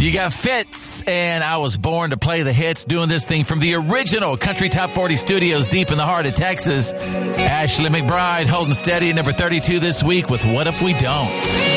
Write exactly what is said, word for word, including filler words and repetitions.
You got Fitz, and I was born to play the hits, doing this thing from the original Country Top forty studios deep in the heart of Texas. Ashley McBryde holding steady at number thirty-two this week with What If We Don't?